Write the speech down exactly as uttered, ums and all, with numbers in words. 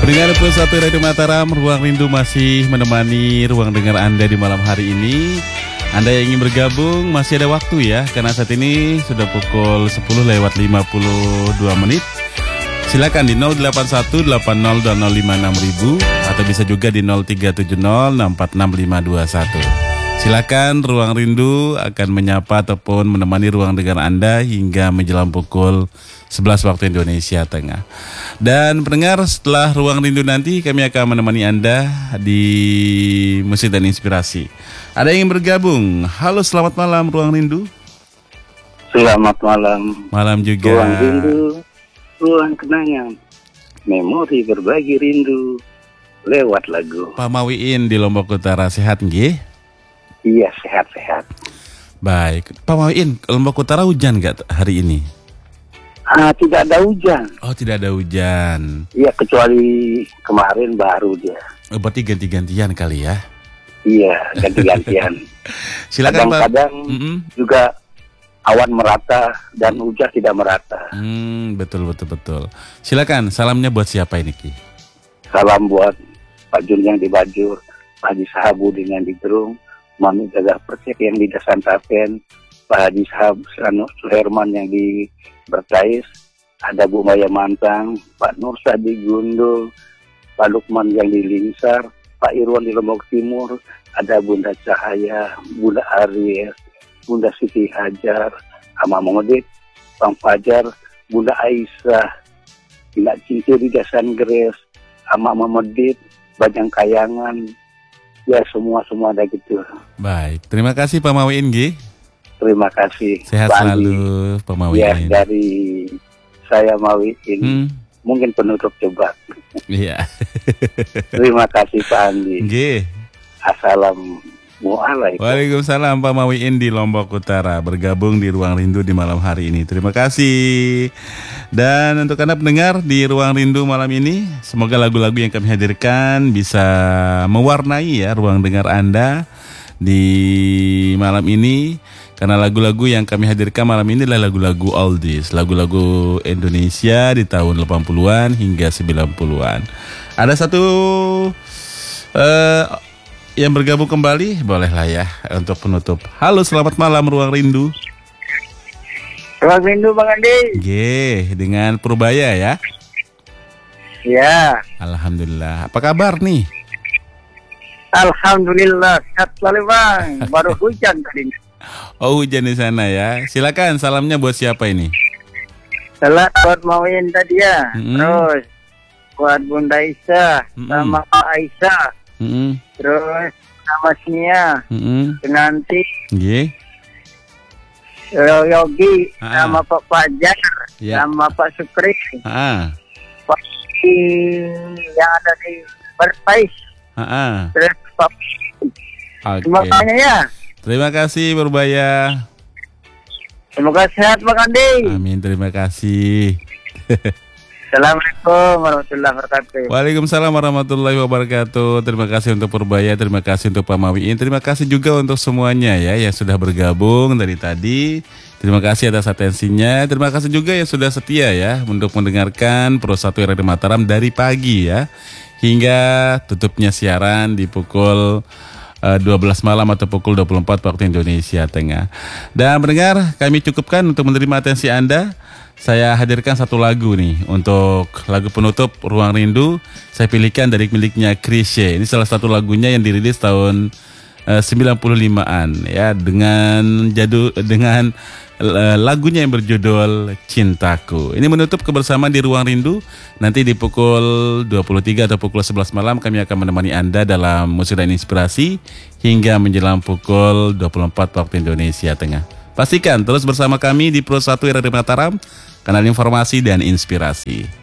Pendengar Plus satu Radio Mataram, Ruang Rindu masih menemani ruang dengar Anda di malam hari ini. Anda yang ingin bergabung masih ada waktu ya, karena saat ini sudah pukul sepuluh lewat lima puluh dua menit. Silakan di nol delapan satu delapan nol dua nol lima enam ribu atau bisa juga di nol tiga tujuh nol enam empat enam lima dua satu. Silakan, Ruang Rindu akan menyapa ataupun menemani ruang dengar Anda hingga menjelang pukul sebelas waktu Indonesia Tengah. Dan pendengar, setelah Ruang Rindu nanti kami akan menemani Anda di musik dan inspirasi. Ada yang ingin bergabung? Halo, selamat malam Ruang Rindu. Selamat malam. Malam juga. Ruang Rindu, ruang kenangan, memori berbagi rindu lewat lagu. Pak Mawiin di Lombok Utara, sehat nggih? Iya, sehat-sehat. Baik, Pak Mawiin, Lombok Utara hujan nggak hari ini? Ah, tidak ada hujan. Oh, tidak ada hujan. Iya, kecuali kemarin baru dia. Oh, berarti ganti-gantian kali ya? Iya, ganti-gantian. Silakan Pak. Kadang-kadang Mm-mm. juga awan merata dan hujan tidak merata. Hmm, betul betul betul. Silakan, salamnya buat siapa ini Ki? Salam buat Pak Jun yang di Bajur, Pak Haji Sahabudin yang di Gerung, Mami Gagah Persik yang di Dasantapen, Pak Haji Sahab Suherman yang di Berkais, ada Bu Maya Mantang, Pak Nur Sadi Gundul, Pak Lukman yang di Lingsar, Pak Irwan di Lombok Timur, ada Bunda Cahaya, Bunda Aries, Bunda Siti Hajar, Ama Momodik, Bang Fajar, Bunda Aisyah, Bunda Cinti di Jasan Gres, Ama Momodik, Bajang Kayangan, ya semua-semua ada gitu. Baik, terima kasih Pak Mawiin G. Terima kasih. Sehat Pak selalu Andi. Pak Mawiin. Ya, dari saya Mawiin, hmm. mungkin penutup coba. Iya. Terima kasih Pak Andi. G. Assalamualaikum. Waalaikumsalam Pak Mawiin di Lombok Utara, bergabung di Ruang Rindu di malam hari ini. Terima kasih. Dan untuk Anda pendengar di Ruang Rindu malam ini, semoga lagu-lagu yang kami hadirkan bisa mewarnai ya ruang dengar Anda di malam ini. Karena lagu-lagu yang kami hadirkan malam ini adalah lagu-lagu oldies, lagu-lagu Indonesia di tahun delapan puluhan hingga sembilan puluhan. Ada satu uh, yang bergabung kembali, bolehlah ya untuk penutup. Halo, selamat malam Ruang Rindu. Ruang Rindu Bang Andi. G, dengan Purbaya ya. Ya. Alhamdulillah. Apa kabar nih? Alhamdulillah, sehat selalu Bang. Baru hujan tadi. Oh, hujan di sana ya. Silakan, salamnya buat siapa ini? Salam buat Mawin tadi ya. Mm-hmm. Terus buat Bunda Aisyah, mm-hmm. sama Pak Aisyah. Mm-hmm. Terus sama Sia. Mm-hmm. Nanti. Nggih. Yogi, ah. sama Pak Fajar, yeah. sama Pak Sukri. Ah. Pak yang ada di Berpais. Ah. Terus Pak. Okay. Terima kasih ya. Terima kasih Purbaya. Semoga sehat Bang Andi. Amin, terima kasih. Assalamualaikum warahmatullahi wabarakatuh. Waalaikumsalam warahmatullahi wabarakatuh. Terima kasih untuk Purbaya, terima kasih untuk Pak Mawiin, terima kasih juga untuk semuanya ya yang sudah bergabung dari tadi. Terima kasih atas atensinya. Terima kasih juga yang sudah setia ya untuk mendengarkan Pro satu Radio Mataram dari pagi ya hingga tutupnya siaran di pukul dua belas malam atau pukul dua puluh empat waktu Indonesia Tengah. Dan pendengar, kami cukupkan untuk menerima atensi Anda. Saya hadirkan satu lagu nih untuk lagu penutup Ruang Rindu. Saya pilihkan dari miliknya Chrisye. Ini salah satu lagunya yang dirilis tahun uh, sembilan puluh limaan ya, dengan jadu dengan uh, lagunya yang berjudul Cintaku. Ini menutup kebersamaan di Ruang Rindu. Nanti di pukul dua puluh tiga atau pukul sebelas malam kami akan menemani Anda dalam musik dan inspirasi hingga menjelang pukul dua puluh empat waktu Indonesia Tengah. Pastikan terus bersama kami di Pro satu Radio Mataram, kanal informasi dan inspirasi.